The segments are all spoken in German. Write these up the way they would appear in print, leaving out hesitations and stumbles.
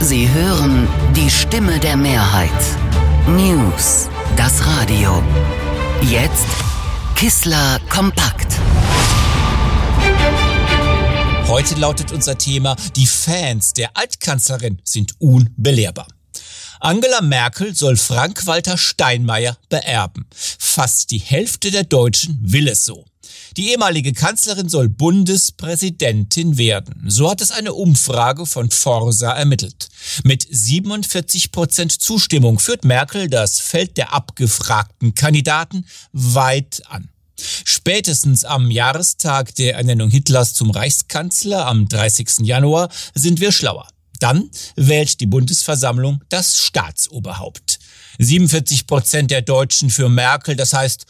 Sie hören die Stimme der Mehrheit. News, das Radio. Jetzt Kissler kompakt. Heute lautet unser Thema: Die Fans der Altkanzlerin sind unbelehrbar. Angela Merkel soll Frank-Walter Steinmeier beerben. Fast die Hälfte der Deutschen will es so. Die ehemalige Kanzlerin soll Bundespräsidentin werden. So hat es eine Umfrage von Forsa ermittelt. Mit 47% Zustimmung führt Merkel das Feld der abgefragten Kandidaten weit an. Spätestens am Jahrestag der Ernennung Hitlers zum Reichskanzler am 30. Januar sind wir schlauer. Dann wählt die Bundesversammlung das Staatsoberhaupt. 47% der Deutschen für Merkel, das heißt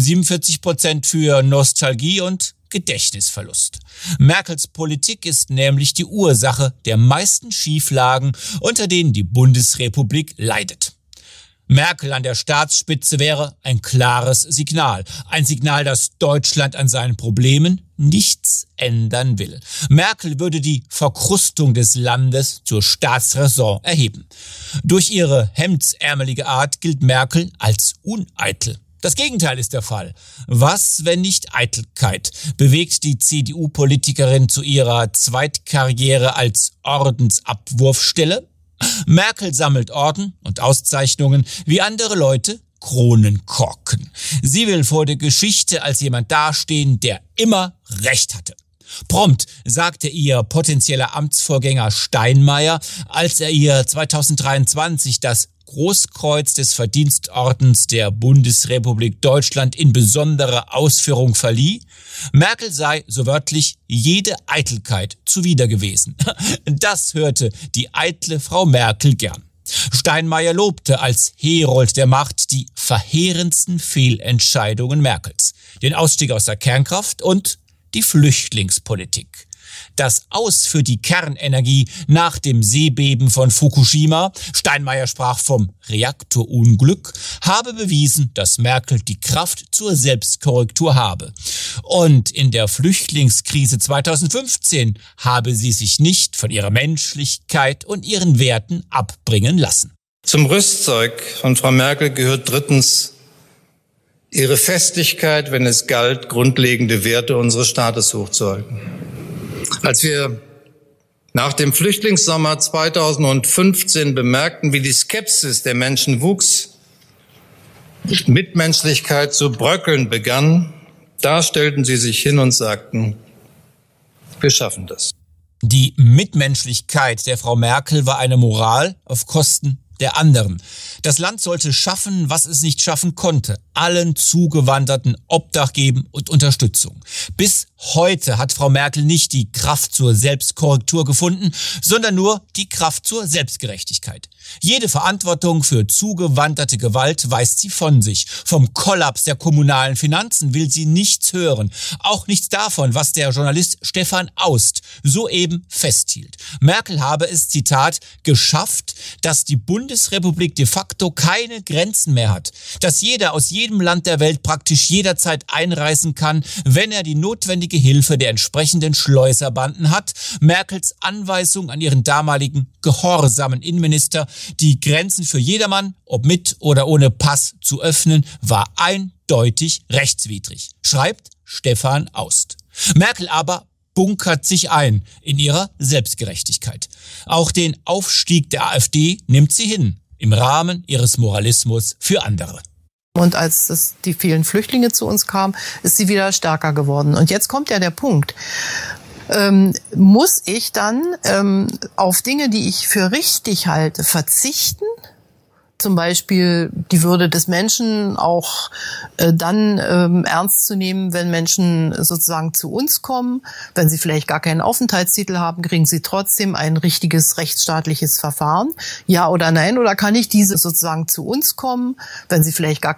47% für Nostalgie und Gedächtnisverlust. Merkels Politik ist nämlich die Ursache der meisten Schieflagen, unter denen die Bundesrepublik leidet. Merkel an der Staatsspitze wäre ein klares Signal. Ein Signal, dass Deutschland an seinen Problemen nichts ändern will. Merkel würde die Verkrustung des Landes zur Staatsräson erheben. Durch ihre hemdsärmelige Art gilt Merkel als uneitel. Das Gegenteil ist der Fall. Was, wenn nicht Eitelkeit, bewegt die CDU-Politikerin zu ihrer Zweitkarriere als Ordensabwurfstelle? Merkel sammelt Orden und Auszeichnungen, wie andere Leute Kronenkorken. Sie will vor der Geschichte als jemand dastehen, der immer Recht hatte. Prompt sagte ihr potenzieller Amtsvorgänger Steinmeier, als er ihr 2023 das Großkreuz des Verdienstordens der Bundesrepublik Deutschland in besonderer Ausführung verlieh, Merkel sei, so wörtlich, jede Eitelkeit zuwider gewesen. Das hörte die eitle Frau Merkel gern. Steinmeier lobte als Herold der Macht die verheerendsten Fehlentscheidungen Merkels, den Ausstieg aus der Kernkraft und die Flüchtlingspolitik. Das Aus für die Kernenergie nach dem Seebeben von Fukushima, Steinmeier sprach vom Reaktorunglück, habe bewiesen, dass Merkel die Kraft zur Selbstkorrektur habe. Und in der Flüchtlingskrise 2015 habe sie sich nicht von ihrer Menschlichkeit und ihren Werten abbringen lassen. Zum Rüstzeug von Frau Merkel gehört drittens ihre Festigkeit, wenn es galt, grundlegende Werte unseres Staates hochzuhalten. Als wir nach dem Flüchtlingssommer 2015 bemerkten, wie die Skepsis der Menschen wuchs, Mitmenschlichkeit zu bröckeln begann, da stellten sie sich hin und sagten, wir schaffen das. Die Mitmenschlichkeit der Frau Merkel war eine Moral auf Kosten der anderen. Das Land sollte schaffen, was es nicht schaffen konnte. Allen Zugewanderten Obdach geben und Unterstützung. Bis heute hat Frau Merkel nicht die Kraft zur Selbstkorrektur gefunden, sondern nur die Kraft zur Selbstgerechtigkeit. Jede Verantwortung für zugewanderte Gewalt weist sie von sich. Vom Kollaps der kommunalen Finanzen will sie nichts hören. Auch nichts davon, was der Journalist Stefan Aust soeben festhielt. Merkel habe es, Zitat, geschafft, dass die Bundesrepublik de facto keine Grenzen mehr hat. Dass jeder aus jedem Land der Welt praktisch jederzeit einreisen kann, wenn er die notwendige Hilfe der entsprechenden Schleuserbanden hat. Merkels Anweisung an ihren damaligen gehorsamen Innenminister, die Grenzen für jedermann, ob mit oder ohne Pass, zu öffnen, war eindeutig rechtswidrig, schreibt Stefan Aust. Merkel aber bunkert sich ein in ihrer Selbstgerechtigkeit. Auch den Aufstieg der AfD nimmt sie hin, im Rahmen ihres Moralismus für andere. Und als die vielen Flüchtlinge zu uns kamen, ist sie wieder stärker geworden. Und jetzt kommt ja der Punkt. Muss ich dann auf Dinge, die ich für richtig halte, verzichten? Zum Beispiel die Würde des Menschen auch dann ernst zu nehmen, wenn Menschen sozusagen zu uns kommen. Wenn sie vielleicht gar keinen Aufenthaltstitel haben, kriegen sie trotzdem ein richtiges rechtsstaatliches Verfahren. Ja oder nein? Oder kann ich diese sozusagen zu uns kommen, wenn sie vielleicht gar